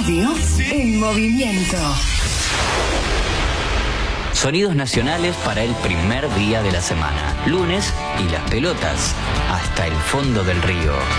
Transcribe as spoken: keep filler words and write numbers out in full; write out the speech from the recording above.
Radio en movimiento. Sonidos nacionales para el primer día de la semana. Lunes y las pelotas hasta el fondo del río.